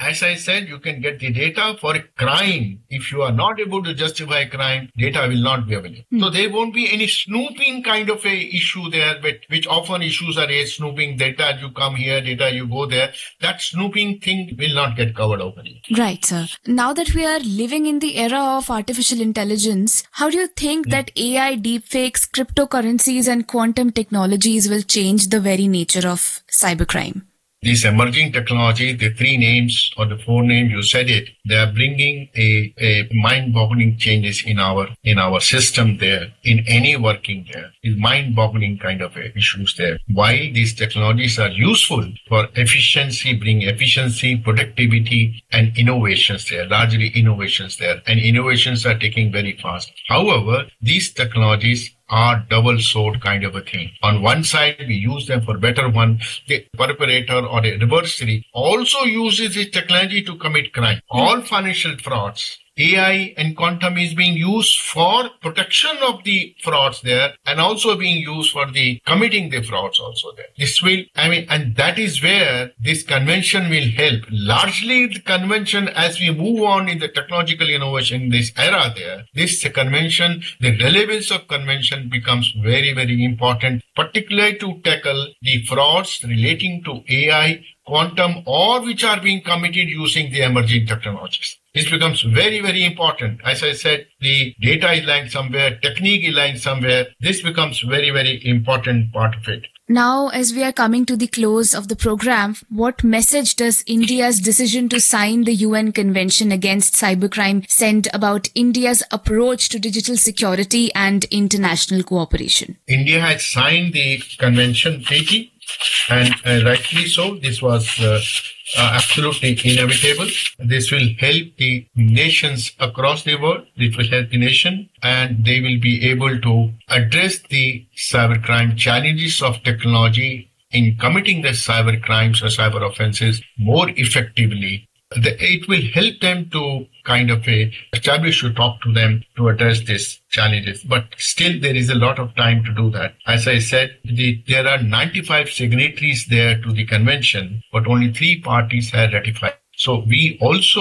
As I said, you can get the data for a crime. If you are not able to justify a crime, data will not be available. So there won't be any snooping kind of a issue there, which often issues are raised, snooping data, you come here, data, you go there. That snooping thing will not get covered over here. Right, sir. Now that we are living in the era of artificial intelligence, how do you think that AI, deepfakes, cryptocurrencies and quantum technologies will change the very nature of cybercrime? These emerging technologies, the 3 names or the 4 names, you said it, they are bringing a mind-boggling changes in our system there, in any working there. It's mind-boggling kind of issues there. While these technologies are useful for efficiency, bring efficiency, productivity and innovations there, largely innovations there. And innovations are taking very fast. However, these technologies are double sword kind of a thing. On one side, we use them for better one. The perpetrator or a adversary also uses this technology to commit crime. All financial frauds, AI and quantum is being used for protection of the frauds there and also being used for the committing the frauds also there. This will, and that is where this convention will help. Largely the convention, as we move on in the technological innovation in this era there, this convention, the relevance of convention becomes very, very important, particularly to tackle the frauds relating to AI, quantum, or which are being committed using the emerging technologies. This becomes very, very important. As I said, the data is lying somewhere, technique is lying somewhere. This becomes very, very important part of it. Now, as we are coming to the close of the program, what message does India's decision to sign the UN Convention Against Cybercrime send about India's approach to digital security and international cooperation? India has signed the convention treaty, and rightly so. This was absolutely inevitable. This will help the nations across the world. It will help the nation, and they will be able to address the cybercrime challenges of technology in committing the cyber crimes or cyber offenses more effectively. It will help them to kind of establish to talk to them to address these challenges. But still, there is a lot of time to do that. As I said, there are 95 signatories there to the convention, but only 3 parties have ratified. So we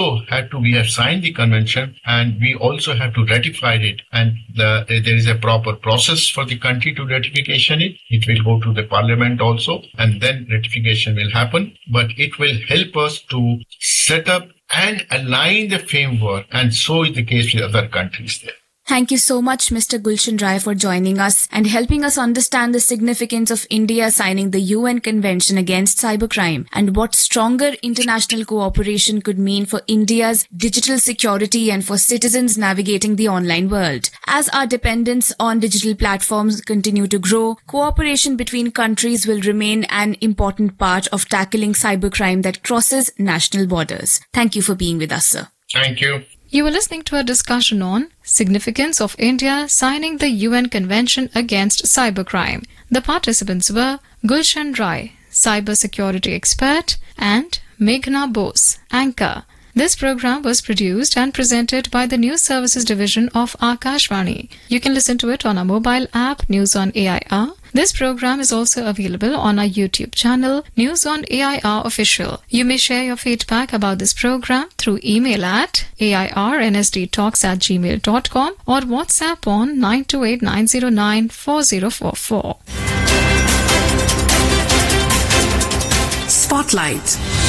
have signed the convention and we also have to ratify it. And there is a proper process for the country to ratification it. It will go to the parliament also, and then ratification will happen. But it will help us to set up and align the framework, and so is the case with other countries there. Thank you so much, Mr. Gulshan Rai, for joining us and helping us understand the significance of India signing the UN Convention Against Cybercrime and what stronger international cooperation could mean for India's digital security and for citizens navigating the online world. As our dependence on digital platforms continue to grow, cooperation between countries will remain an important part of tackling cybercrime that crosses national borders. Thank you for being with us, sir. Thank you. You were listening to a discussion on significance of India signing the UN Convention Against Cybercrime. The participants were Gulshan Rai, cyber security expert, and Meghna Bose, anchor. This program was produced and presented by the News Services Division of Akashvani. You can listen to it on our mobile app, News on AIR. This program is also available on our YouTube channel, News on AIR Official. You may share your feedback about this program through email at airnsdtalks@gmail.com or WhatsApp on 928-909-4044. Spotlight.